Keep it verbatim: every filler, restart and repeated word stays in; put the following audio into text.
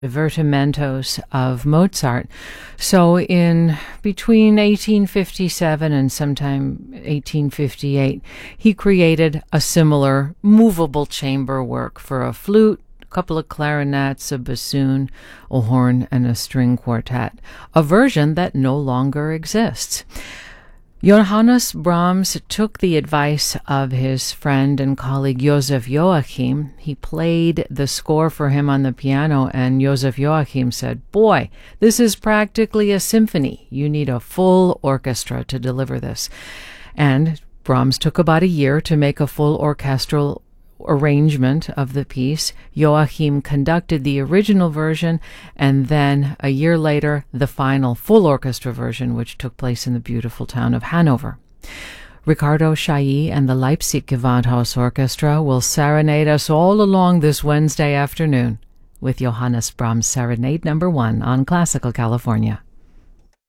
divertimentos of Mozart. So in between eighteen fifty-seven and sometime eighteen fifty-eight, he created a similar movable chamber work for a flute, a couple of clarinets, a bassoon, a horn, and a string quartet, a version that no longer exists. Johannes Brahms took the advice of his friend and colleague Joseph Joachim. He played the score for him on the piano, and Joseph Joachim said, "Boy, this is practically a symphony. You need a full orchestra to deliver this." And Brahms took about a year to make a full orchestral arrangement of the piece. Joachim conducted the original version, and then a year later, the final full orchestra version, which took place in the beautiful town of Hanover. Ricardo Chailly and the Leipzig Gewandhaus Orchestra will serenade us all along this Wednesday afternoon with Johannes Brahms Serenade Number One on Classical California.